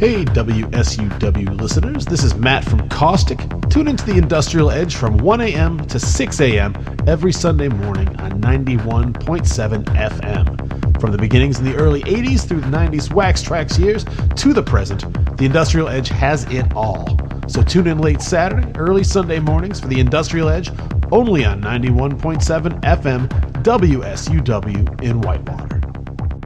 Hey WSUW listeners, this is Matt from Caustic. Tune into the Industrial Edge from 1 a.m. to 6 a.m. every Sunday morning on 91.7 FM. From the beginnings in the early 80s through the 90s Wax Trax years to the present, the Industrial Edge has it all. So tune in late Saturday, early Sunday mornings for the Industrial Edge, only on 91.7 FM WSUW in Whitewater.